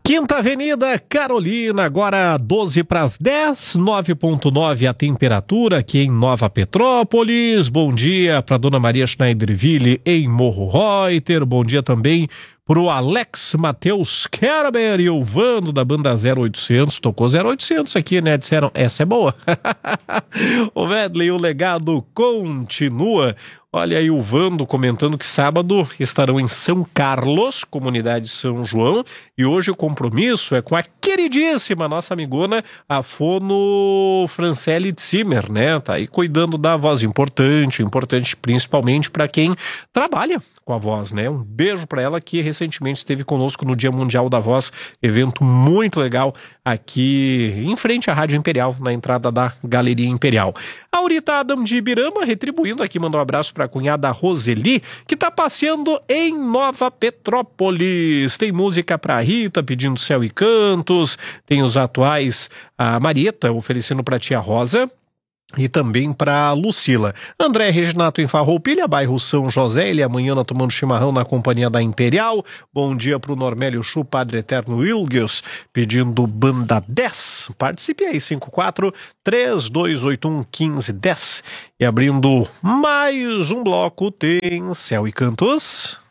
Quinta Avenida Carolina, agora 12 para as 10, 9,9 a temperatura aqui em Nova Petrópolis. Bom dia para Dona Maria Schneiderville em Morro Reuter. Bom dia também pro Alex Matheus Kerber e o Vando da banda 0800. Tocou 0800 aqui, né? Disseram, essa é boa. O medley, o legado continua. Olha aí o Vando comentando que sábado estarão em São Carlos, comunidade São João, e hoje o compromisso é com a queridíssima nossa amigona, a Fono Franciele Zimmer, né? Tá aí cuidando da voz, importante principalmente para quem trabalha com a voz, né? Um beijo para ela que recentemente esteve conosco no Dia Mundial da Voz, evento muito legal aqui em frente à Rádio Imperial, na entrada da Galeria Imperial. A Aurita Adam de Ibirama, retribuindo aqui, mandou um abraço para a cunhada Roseli, que está passeando em Nova Petrópolis. Tem música para Rita, pedindo Céu e Cantos, tem os atuais, a Marieta, oferecendo para tia Rosa, e também para Lucila. André Reginato em Farroupilha, bairro São José, ele amanhã tomando chimarrão na companhia da Imperial. Bom dia para o Normélio Chu, Padre Eterno Ilgius, pedindo banda 10. Participe aí, 54-3281-1510. E abrindo mais um bloco, tem Céu e Cantos.